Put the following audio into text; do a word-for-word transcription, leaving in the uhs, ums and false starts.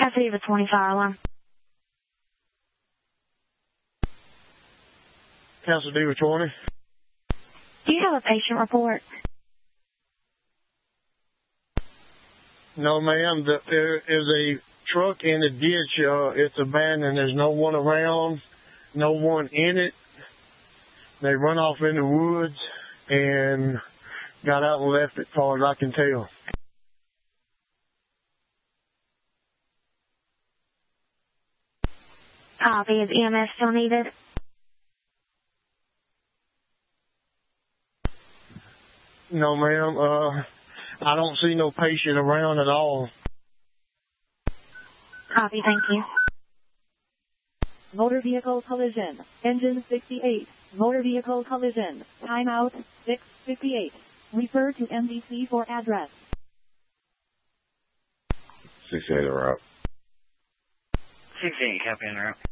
Capacity of a twenty fire alarm. Council D twenty. Do you have a patient report? No, ma'am. The, there is a truck in the ditch. Uh, it's abandoned. There's no one around, no one in it. They run off in the woods and got out and left it, as far as I can tell. Copy. Is E M S still needed? No, ma'am. Uh, I don't see no patient around at all. Copy. Thank you. Motor vehicle collision. Engine sixty-eight. Motor vehicle collision. Timeout six fifty-eight. Refer to M D C for address. sixty-eight, route. sixty-eight, copy, interrupt.